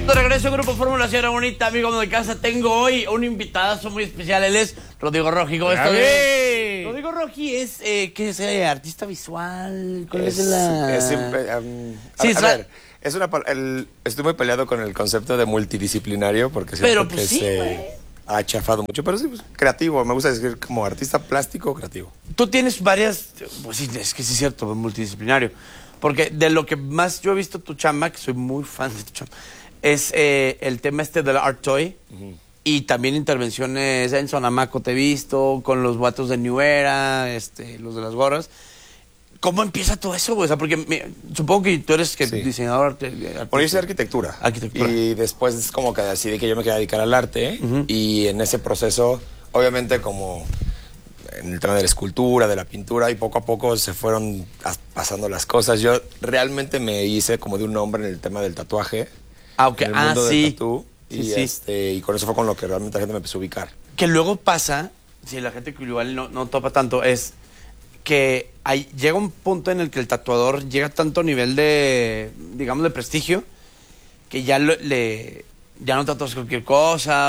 De regreso, Grupo Fórmula, señora bonita, amigo de casa. Tengo hoy un invitadazo muy especial. Él es Rodrigo Roji. ¿Cómo estás? Rodrigo Roji es, ¿qué es? ¿Artista visual? ¿Cuál es la...? Estoy muy peleado con el concepto de multidisciplinario porque siento que se ha chafado mucho. Pero sí, pues, creativo. Me gusta decir como artista plástico creativo. Tú tienes varias... Pues sí, es que sí es cierto, multidisciplinario. Porque de lo que más yo he visto tu chamba, que soy muy fan de tu chamba, es el tema del Art Toy. Y también intervenciones en Sonamaco te he visto, con los vatos de New Era, los de las gorras. ¿Cómo empieza todo eso, güey? O sea, porque supongo que tú eres diseñador. Bueno, yo hice arquitectura. Arquitectura. Y después es como que decidí que yo me quería dedicar al arte. Y en ese proceso, obviamente como en el tema de la escultura, de la pintura, y poco a poco se fueron pasando las cosas. Yo realmente me hice como de un nombre en el tema del tatuaje. Ah, ok. En el mundo del tatú. Sí, y con eso fue con lo que realmente la gente me empezó a ubicar. Que luego pasa, si la gente que igual no topa tanto, es que llega un punto en el que el tatuador llega a tanto nivel de, digamos, de prestigio, que ya ya no tatuas cualquier cosa,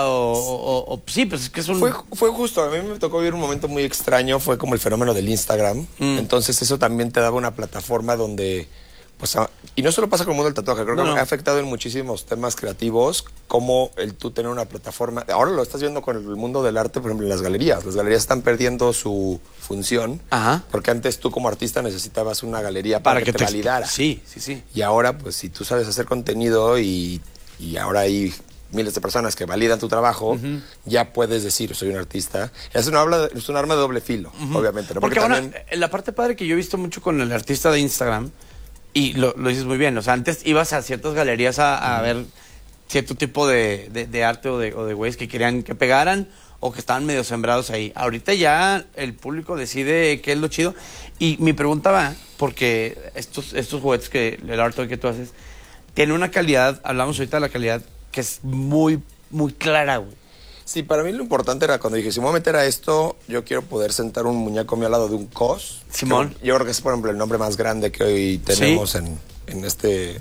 sí, pues es que es un... Fue justo, a mí me tocó vivir un momento muy extraño, fue como el fenómeno del Instagram. Entonces eso también te daba una plataforma donde... Pues, y no solo pasa con el mundo del tatuaje, creo que me ha afectado en muchísimos temas creativos, como el tú tener una plataforma. Ahora lo estás viendo con el mundo del arte, por ejemplo, en las galerías. Las galerías están perdiendo su función, porque antes tú como artista necesitabas una galería para que te validara. Sí. Y ahora, pues si tú sabes hacer contenido y ahora hay miles de personas que validan tu trabajo, ya puedes decir, soy un artista. Es un arma de doble filo, obviamente, ¿no? Porque también... ahora, la parte padre que yo he visto mucho con el artista de Instagram, y lo dices muy bien, o sea, antes ibas a ciertas galerías a ver cierto tipo de arte o de güeyes que querían que pegaran o que estaban medio sembrados ahí. Ahorita ya el público decide qué es lo chido. Y mi pregunta va, porque estos juguetes, el arte que tú haces, tiene una calidad, hablamos ahorita de la calidad, que es muy, muy clara, güey. Sí, para mí lo importante era cuando dije, si me voy a meter a esto, yo quiero poder sentar un muñeco a mi al lado de un cos. Simón. Yo creo que es, por ejemplo, el nombre más grande que hoy tenemos en este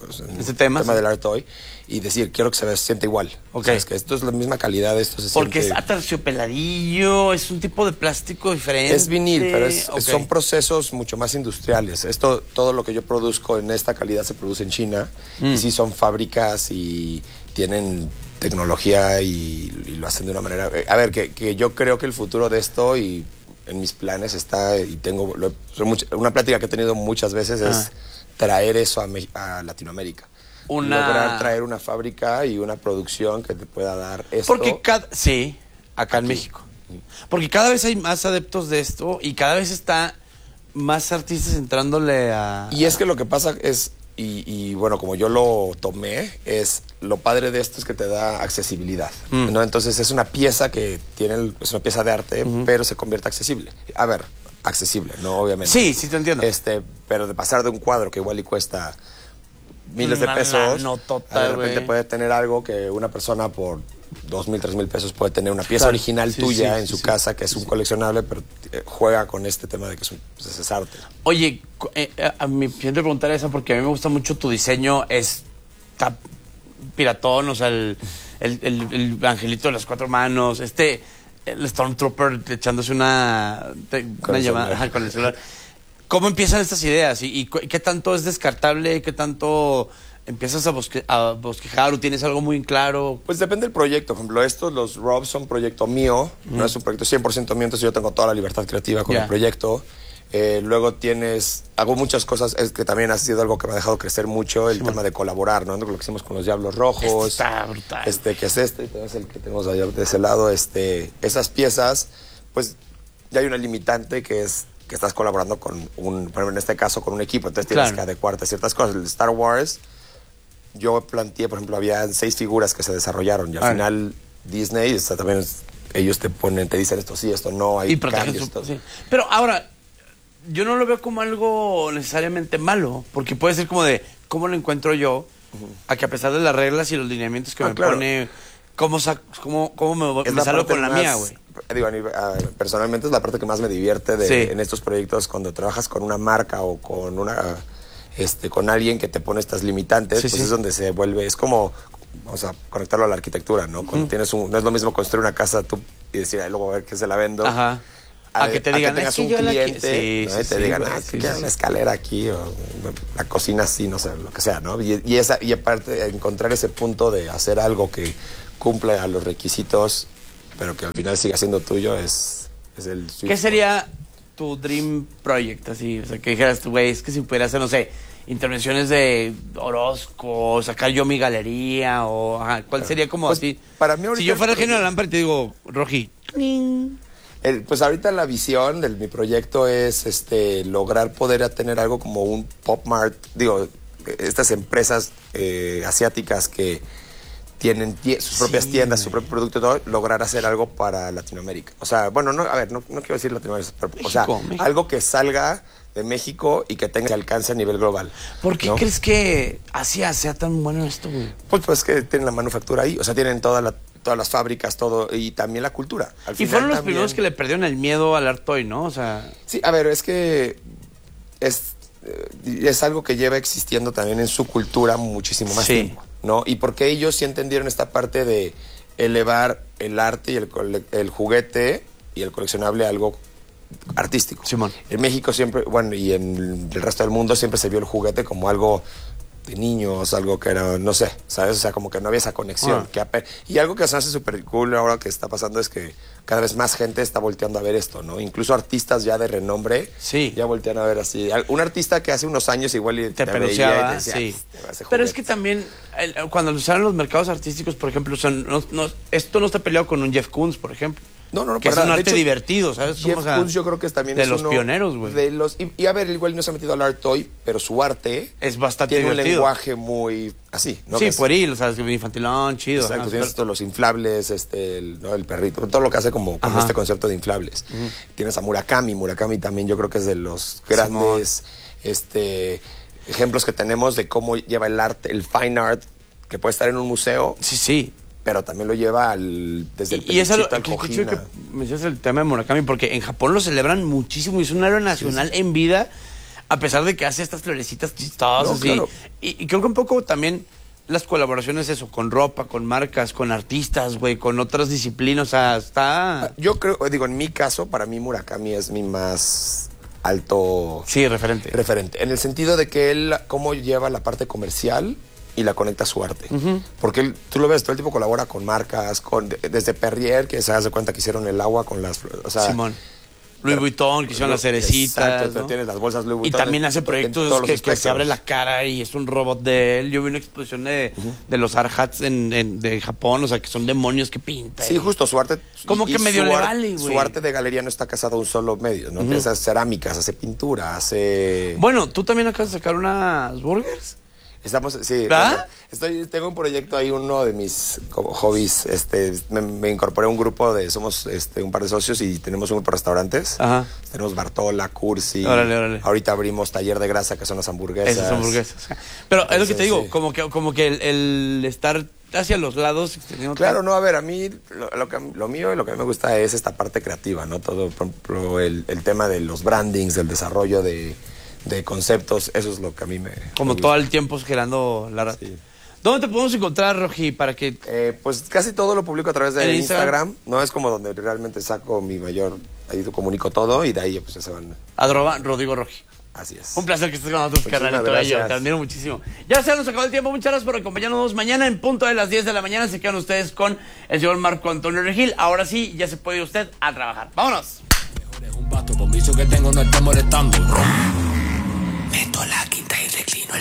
tema del Art Toy. Y decir, quiero que se sienta igual. O sea, es que esto es la misma calidad, esto se porque siente... es aterciopeladillo, es un tipo de plástico diferente. Es vinil, pero son procesos mucho más industriales. Todo lo que yo produzco en esta calidad se produce en China. Y sí son fábricas y tienen tecnología y lo hacen de una manera... A ver, que yo creo que el futuro de esto y en mis planes está, y tengo... una plática que he tenido muchas veces es traer eso a Latinoamérica. Lograr traer una fábrica y una producción que te pueda dar esto. Porque acá en México. Porque cada vez hay más adeptos de esto y cada vez está más artistas entrándole a... Y es que lo que pasa es... Y bueno, como yo lo tomé, lo padre de esto es que te da accesibilidad, ¿no? Entonces es una pieza que es una pieza de arte, pero se convierte accesible. A ver, accesible, ¿no? Obviamente. Sí, te entiendo. Pero de pasar de un cuadro que igual y cuesta miles de pesos, de repente puede tener algo que una persona por 2,000, 3,000 pesos puede tener una pieza original tuya en su casa, que es un coleccionable, pero juega con este tema de que es arte. Oye, a mi siguiente pregunta esa, porque a mí me gusta mucho tu diseño, está piratón, o sea, el angelito de las 4 manos, el Stormtrooper echándose una llamada con el celular. ¿Cómo empiezan estas ideas? ¿Y qué tanto es descartable? ¿Qué tanto empiezas a bosquejar o tienes algo muy claro? Pues depende del proyecto. Por ejemplo, los Robs son proyecto mío, no es un proyecto 100% mío, entonces yo tengo toda la libertad creativa con el proyecto. Luego hago muchas cosas, es que también ha sido algo que me ha dejado crecer mucho, el tema de colaborar, ¿no? Lo que hicimos con los Diablos Rojos. Está brutal. Que es y tenemos el que tenemos allá de ese lado. Esas piezas, pues ya hay una limitante que es que estás colaborando con por ejemplo, en este caso, con un equipo, entonces tienes que adecuarte a ciertas cosas. El de Star Wars, yo planteé, por ejemplo, había 6 figuras que se desarrollaron y al final Disney, también ellos te dicen esto sí, esto no, hay cambios. Pero ahora, yo no lo veo como algo necesariamente malo, porque puede ser como de, ¿cómo lo encuentro yo? A que a pesar de las reglas y los lineamientos que me pone, ¿cómo me salgo con la mía, güey? Digo, personalmente es la parte que más me divierte en estos proyectos, cuando trabajas con una marca o con con alguien que te pone estas limitantes, pues es donde se vuelve, es como vamos a conectarlo a la arquitectura, ¿no? Cuando tienes no es lo mismo construir una casa tú y decir, ay, luego a ver qué se la vendo. Ajá. A que te digan, que tengas es que un cliente, sí, ¿no? Y te digan, quiero una escalera aquí, o la cocina así, no sé, lo que sea, ¿no? Y aparte, encontrar ese punto de hacer algo que cumple a los requisitos, pero que al final siga siendo tuyo, es el... ¿Qué sería tu dream project? Así, o sea, que dijeras tú, güey, es que si pudiera hacer, no sé, intervenciones de Orozco, sacar yo mi galería, o ajá, ¿cuál sería como pues, así? Para mí ahorita si yo fuera el genio de la lámpara y te digo, Roji, pues ahorita la visión de mi proyecto es lograr poder tener algo como un Pop Mart, digo, estas empresas asiáticas que tienen sus propias tiendas, su propio producto, todo, lograr hacer algo para Latinoamérica. O sea, bueno, no quiero decir Latinoamérica, pero, México, o sea, México. Algo que salga de México y que tenga alcance a nivel global. ¿Por qué crees que Asia sea tan bueno esto, güey? Pues que tienen la manufactura ahí, o sea, tienen todas las fábricas, todo, y también la cultura. Y fueron los primeros que le perdieron el miedo al art toy, ¿no? O sea... Sí, a ver, es que es algo que lleva existiendo también en su cultura muchísimo más tiempo, ¿no? Y porque ellos sí entendieron esta parte de elevar el arte y el juguete y el coleccionable a algo artístico. Simón. En México siempre, bueno, y en el resto del mundo siempre se vio el juguete como algo de niños, algo que era, no sé, ¿sabes? O sea, como que no había esa conexión. Y algo que se hace súper cool ahora que está pasando es que cada vez más gente está volteando a ver esto, ¿no? Incluso artistas ya de renombre ya voltean a ver así. Un artista que hace unos años igual te peluceaba, decía, pero es que también, cuando lo usaron los mercados artísticos, por ejemplo, esto no está peleado con un Jeff Koons, por ejemplo. No, que es un arte divertido, ¿sabes? Jeff Koons yo creo que también de es los uno pioneros, güey. Y a ver, igual no se ha metido al art toy, pero su arte es bastante tiene divertido. Un lenguaje muy así, ¿no? Sí, pueril, o sea, es infantilón, chido. Exacto, tienes todos los inflables, el perrito, todo lo que hace como este concepto de inflables. Tienes a Murakami también yo creo que es de los grandes ejemplos que tenemos de cómo lleva el arte, el fine art, que puede estar en un museo. Sí. Pero también lo lleva desde el y es algo al que Kojima. Yo creo, en mi caso, para mí Murakami es mi más alto... Sí, referente. En el sentido de que él, cómo lleva la parte comercial y la conecta a su arte. Porque tú lo ves, todo el tiempo colabora con marcas, desde Perrier, que se hace cuenta que hicieron el agua con las... O sea, Simón. Louis Vuitton, que hicieron las cerecitas. Exacto, ¿no? Tienes las bolsas Louis Vuitton. Y también hace proyectos que se abre la cara y es un robot de él. Yo vi una exposición de los Arhats de Japón, o sea, que son demonios que pintan. Sí, justo, su arte... Como que medio le vale, güey. Su arte de galería no está casado a un solo medio, ¿no? Hace cerámicas, hace pintura, hace... Bueno, ¿tú también acabas de sacar unas burgers? Tengo un proyecto ahí, uno de mis hobbies, me incorporé a un grupo somos un par de socios y tenemos un grupo de restaurantes. Ajá. Tenemos Bartola, Cursi. Órale. Ahorita abrimos Taller de Grasa, que son las hamburguesas. Esas hamburguesas. Pero entonces, es lo que te digo, como que el estar hacia los lados. Claro, no, a ver, a mí lo mío y lo que a mí me gusta es esta parte creativa, ¿no? Todo, por ejemplo, el tema de los brandings, del desarrollo de conceptos, eso es lo que a mí me gusta. Todo el tiempo girando la rata. Sí. ¿Dónde te podemos encontrar, Roji, para que...? Pues casi todo lo publico a través de Instagram. No es como donde realmente saco mi mayor... Ahí comunico todo y de ahí pues ya se van... @Rodrigo Roji. Así es. Un placer que estés con nosotros, carnalito. Te admiro muchísimo. Ya se nos acabó el tiempo. Muchas gracias por acompañarnos. Mañana en punto de las 10 de la mañana se quedan ustedes con el señor Marco Antonio Regil. Ahora sí, ya se puede ir usted a trabajar. ¡Vámonos! Es un vato, por vicio que tengo no está molestando. Meto la quinta y reclino el